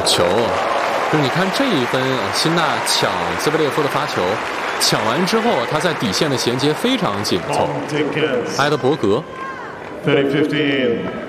球，就是你看这一分，辛纳抢兹维列夫的发球，抢完之后他在底线的衔接非常紧凑。埃德伯格。